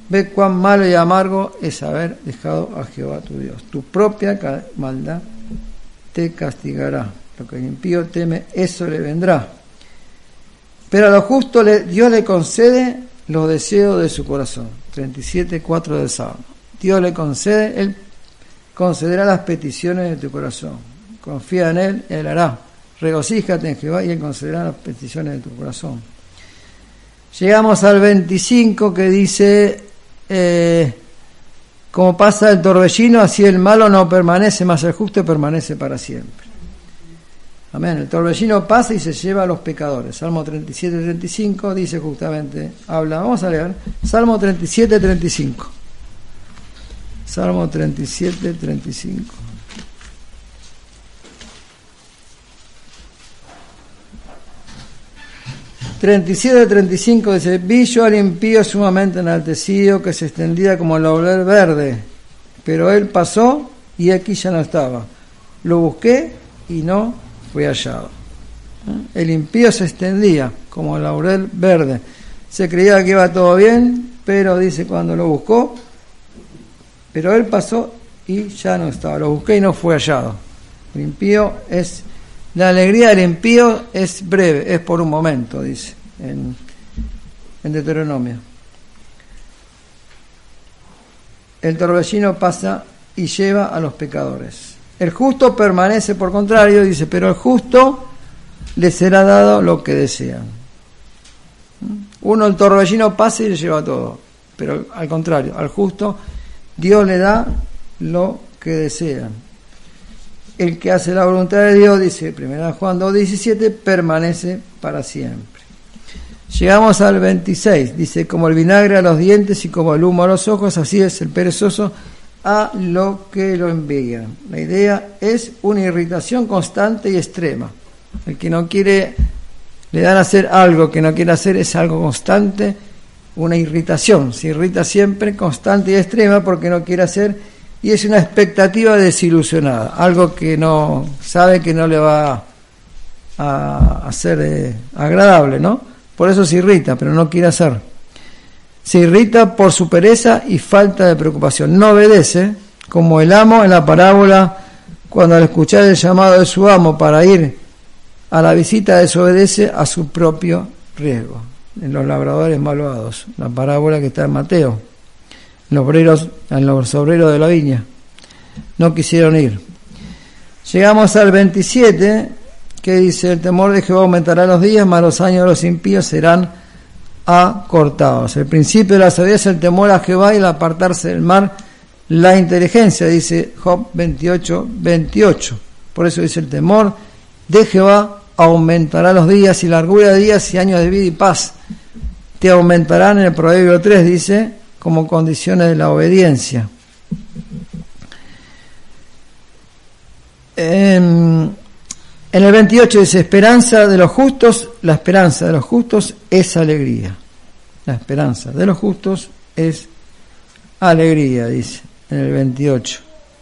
Ve cuán malo y amargo es haber dejado a Jehová tu Dios. Tu propia maldad te castigará. Lo que el impío teme, eso le vendrá. Pero a lo justo Dios le concede los deseos de su corazón. 37:4 del Salmo. Dios le concede, Él concederá las peticiones de tu corazón. Confía en Él, Él hará. Regocíjate en Jehová y Él concederá las peticiones de tu corazón. Llegamos al 25 que dice, como pasa el torbellino, así el malo no permanece, mas el justo permanece para siempre. Amén. El torbellino pasa y se lleva a los pecadores. Salmo 37:35 dice justamente, vamos a leer, Salmo 37:35. Salmo 37:35. Dice, vi yo al impío sumamente enaltecido, que se extendía como el laurel verde, pero él pasó y aquí ya no estaba. Lo busqué y no fue hallado. El impío se extendía como el laurel verde. Se creía que iba todo bien, pero dice cuando lo buscó, pero él pasó y ya no estaba. Lo busqué y no fue hallado. El impío es... La alegría del impío es breve, es por un momento, dice en Deuteronomio. El torbellino pasa y lleva a los pecadores. El justo permanece, por contrario, dice, pero al justo le será dado lo que desean. El torbellino pasa y le lleva todo, pero al contrario, al justo Dios le da lo que desean. El que hace la voluntad de Dios, dice 1 Juan 2:17, permanece para siempre. Llegamos al 26, dice, como el vinagre a los dientes y como el humo a los ojos, así es el perezoso a lo que lo envían. La idea es una irritación constante y extrema. El que no quiere, le dan a hacer algo que no quiere hacer, es algo constante, una irritación. Se irrita siempre, constante y extrema, porque no quiere hacer. Y es una expectativa desilusionada, algo que no sabe que no le va a ser agradable, ¿no? Por eso se irrita, pero no quiere hacer. Se irrita por su pereza y falta de preocupación. No obedece, como el amo en la parábola, cuando al escuchar el llamado de su amo para ir a la visita, desobedece a su propio riesgo. En los labradores malvados, la parábola que está en Mateo. Los obreros de la viña no quisieron ir. Llegamos al 27, que dice, el temor de Jehová aumentará los días, mas los años de los impíos serán acortados. El principio de la sabiduría es el temor a Jehová y el apartarse del mal, la inteligencia, dice Job 28:28. Por eso dice, el temor de Jehová aumentará los días, y largura de días y años de vida y paz te aumentarán. En el Proverbio 3 dice, como condiciones de la obediencia. En el 28 dice, esperanza de los justos, la esperanza de los justos es alegría. La esperanza de los justos es alegría, dice en el 28.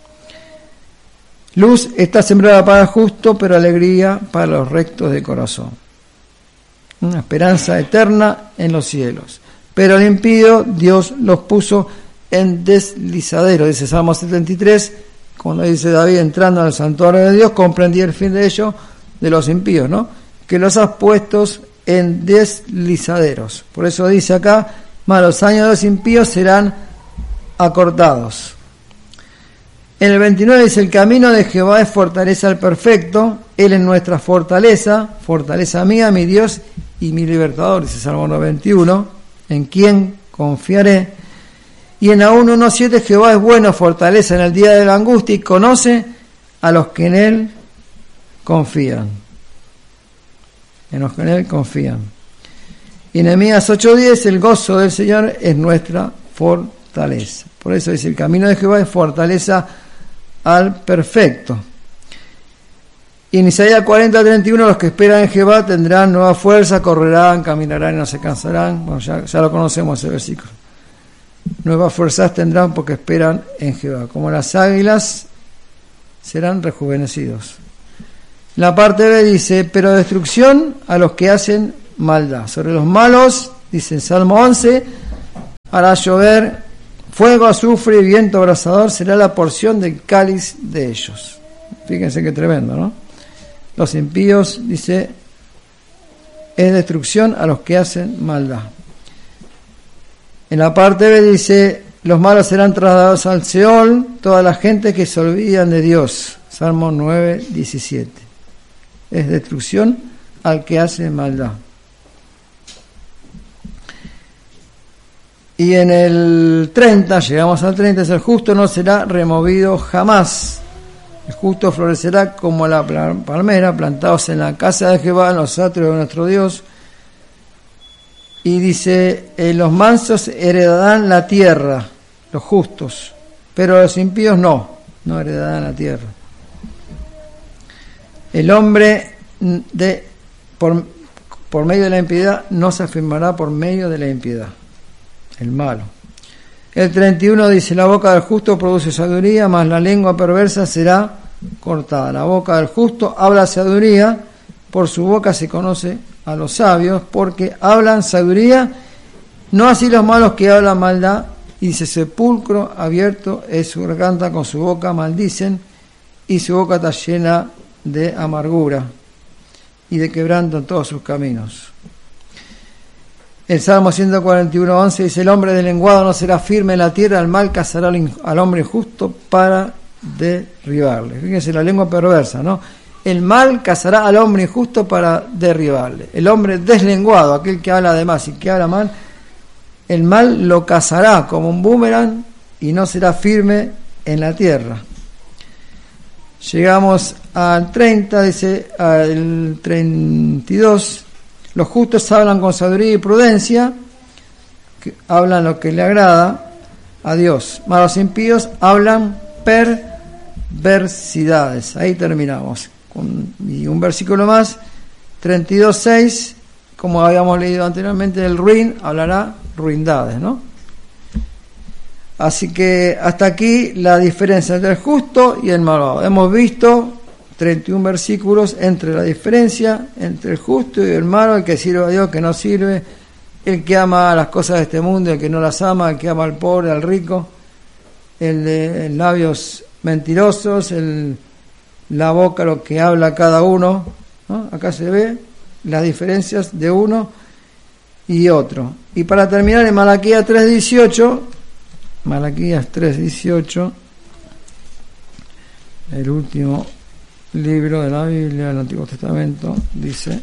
Luz está sembrada para el justo, pero alegría para los rectos de corazón. Una esperanza eterna en los cielos. Pero el impío, Dios los puso en deslizadero, dice Salmo 73, cuando dice David, entrando al santuario de Dios, comprendí el fin de ellos, de los impíos, ¿no? Que los has puesto en deslizaderos. Por eso dice acá, mas los años de los impíos serán acortados. En el 29 dice, el camino de Jehová es fortaleza al perfecto, Él es nuestra fortaleza, fortaleza mía, mi Dios y mi libertador, dice Salmo 91. En quien confiaré. Y en Nahum 1:7, Jehová es bueno, fortaleza en el día de la angustia, y conoce a los que en él confían. En los que en él confían. Y Nehemías 8:10, el gozo del Señor es nuestra fortaleza. Por eso dice, el camino de Jehová es fortaleza al perfecto. Y en Isaías 40:31, los que esperan en Jehová tendrán nueva fuerza, correrán, caminarán y no se cansarán. Bueno, ya lo conocemos ese versículo. Nuevas fuerzas tendrán porque esperan en Jehová. Como las águilas serán rejuvenecidos. La parte B dice, pero destrucción a los que hacen maldad. Sobre los malos, dice en Salmo 11, hará llover fuego, azufre y viento abrasador, será la porción del cáliz de ellos. Fíjense qué tremendo, ¿no? Los impíos, dice, es destrucción a los que hacen maldad. En la parte B dice, los malos serán trasladados al Seol, toda la gente que se olvidan de Dios. Salmo 9, 17. Es destrucción al que hace maldad. Y en el 30, llegamos al 30, es el justo no será removido jamás. El justo florecerá como la palmera, plantados en la casa de Jehová, en los atrios de nuestro Dios. Y dice, los mansos heredarán la tierra, los justos, pero los impíos no heredarán la tierra. El hombre por medio de la impiedad no se afirmará por medio de la impiedad, el malo. El 31 dice, la boca del justo produce sabiduría, mas la lengua perversa será cortada. La boca del justo habla sabiduría, por su boca se conoce a los sabios, porque hablan sabiduría, no así los malos que hablan maldad. Y dice, sepulcro abierto es su garganta, con su boca maldicen, y su boca está llena de amargura, y de quebranto en todos sus caminos. El Salmo 141:11 dice, el hombre deslenguado no será firme en la tierra, el mal cazará al hombre justo para derribarle. Fíjense la lengua perversa, ¿no? El mal cazará al hombre injusto para derribarle. El hombre deslenguado, aquel que habla de más y que habla mal, el mal lo cazará como un boomerang y no será firme en la tierra. Llegamos al 30, dice, al 32, los justos hablan con sabiduría y prudencia, que hablan lo que le agrada a Dios, mas los impíos hablan perversidades. Ahí terminamos. Y un versículo más, 32:6, como habíamos leído anteriormente, el ruin hablará ruindades, ¿no? Así que hasta aquí la diferencia entre el justo y el malvado. Hemos visto 31 versículos entre la diferencia entre el justo y el malo, el que sirve a Dios, el que no sirve, el que ama las cosas de este mundo, el que no las ama, el que ama al pobre, al rico, el de labios mentirosos, la boca, lo que habla cada uno, ¿no? Acá se ve las diferencias de uno y otro. Y para terminar, en Malaquías 3:18, el último libro de la Biblia del Antiguo Testamento, dice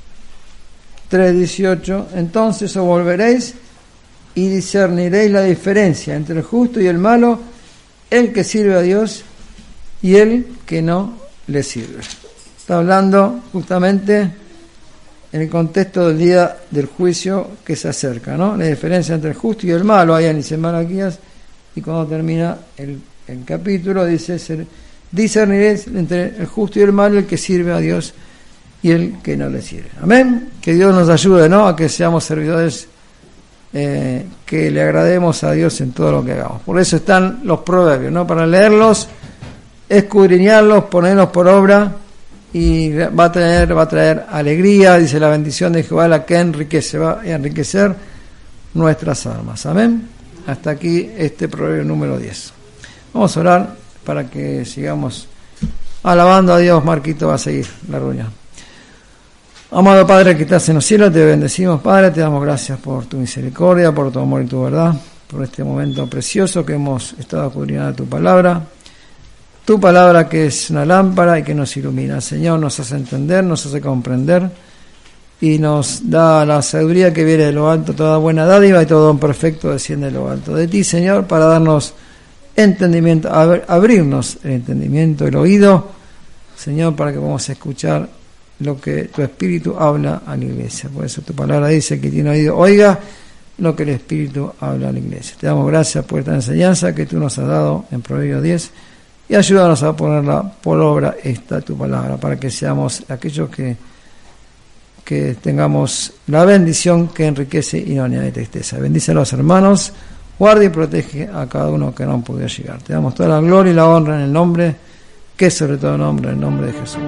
3:18, entonces os volveréis y discerniréis la diferencia entre el justo y el malo, el que sirve a Dios y el que no le sirve. Está hablando justamente en el contexto del día del juicio que se acerca, ¿no? La diferencia entre el justo y el malo, ahí en Malaquías, y cuando termina el capítulo dice, discerniréis entre el justo y el malo, el que sirve a Dios y el que no le sirve. Amén. Que Dios nos ayude, ¿no?, a que seamos servidores que le agrademos a Dios en todo lo que hagamos. Por eso están los proverbios, ¿no?, para leerlos, escudriñarlos, ponerlos por obra, y va a traer alegría. Dice, la bendición de Jehová la que enriquece, va a enriquecer nuestras almas. Amén. Hasta aquí este proverbio número 10. Vamos a orar para que sigamos alabando a Dios. Marquito va a seguir la reunión. Amado Padre que estás en los cielos, te bendecimos, Padre, te damos gracias por tu misericordia, por tu amor y tu verdad, por este momento precioso que hemos estado escudriñando tu palabra que es una lámpara y que nos ilumina. Señor, nos hace entender, nos hace comprender y nos da la sabiduría que viene de lo alto. Toda buena dádiva y todo don perfecto desciende de lo alto de ti, Señor, para darnos entendimiento, abrirnos el entendimiento, el oído, Señor, para que podamos escuchar lo que tu Espíritu habla a la iglesia. Por eso tu palabra dice que tiene oído, oiga lo que el Espíritu habla a la iglesia. Te damos gracias por esta enseñanza que tú nos has dado en Proverbios 10 y ayúdanos a ponerla por obra esta tu palabra, para que seamos aquellos que tengamos la bendición que enriquece y no añade tristeza. Bendice a los hermanos, guarda y protege a cada uno que no han podido llegar. Te damos toda la gloria y la honra en el nombre que es sobre todo nombre, en el nombre de Jesús.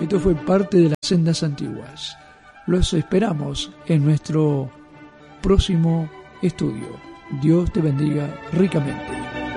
Esto fue parte de las sendas antiguas. Los esperamos en nuestro próximo estudio. Dios te bendiga ricamente.